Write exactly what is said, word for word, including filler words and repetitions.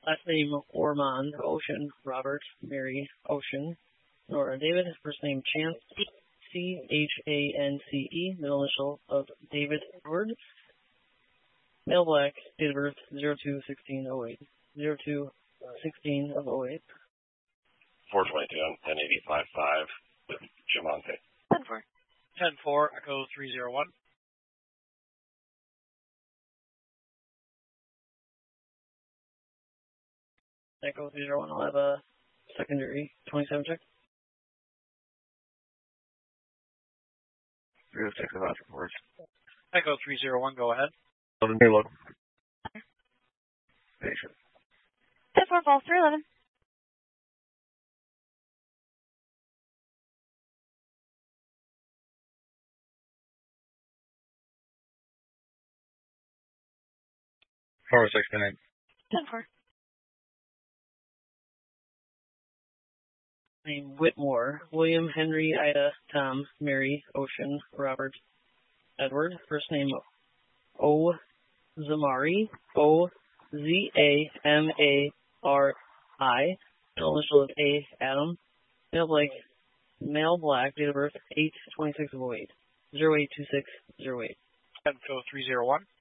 Last name Ormond, Ocean, Robert, Mary, Ocean, Nora, David. First name Chance, C H A N C E, middle initial of David Edward. Male black, date of birth zero two sixteen oh eight. zero two sixteen of oh eight. four twenty-two on ten eighty-five five with Jamonte. ten four. ten four, Echo three zero one. Echo three zero one, I'll have a secondary twenty-seven check. three oh six about reports. Echo three zero one, go ahead. eleven payload. Patient. ten four, false three eleven. four oh six nine. ten four. Name Whitmore, William, Henry, Ida, Tom, Mary, Ocean, Robert, Edward. First name O Zamari, O Z A M A R I. Middle initial of A, Adam. Male black, male black, date of birth eight twenty-six of oh eight. zero eight two six zero eight. Echo three zero one.